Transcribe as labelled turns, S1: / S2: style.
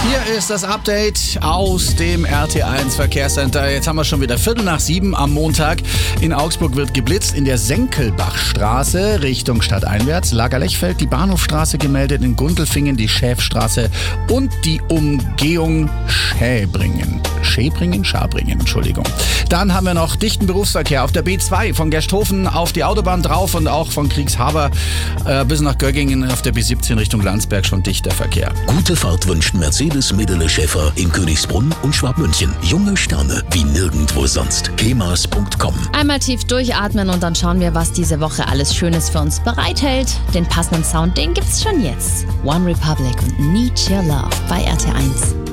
S1: Hier ist das Update aus dem RT1 Verkehrscenter. Jetzt haben wir schon wieder 6:15 am Montag. In Augsburg wird geblitzt in der Senkelbachstraße Richtung stadteinwärts. Lagerlechfeld, die Bahnhofstraße gemeldet, in Gundelfingen die Schäfstraße und die Umgehung Schäbringen, Entschuldigung. Dann haben wir noch dichten Berufsverkehr auf der B2 von Gersthofen auf die Autobahn drauf und auch von Kriegshaber bis nach Göggingen auf der B17 Richtung Landsberg schon dichter Verkehr.
S2: Gute Fahrt wünschen Mercedes Medele Schäfer in Königsbrunn und Schwabmünchen. Junge Sterne wie nirgendwo sonst. kemas.com.
S3: Einmal tief durchatmen und dann schauen wir, was diese Woche alles Schönes für uns bereithält. Den passenden Sound, den gibt's schon jetzt. One Republic und Need Your Love bei RT1.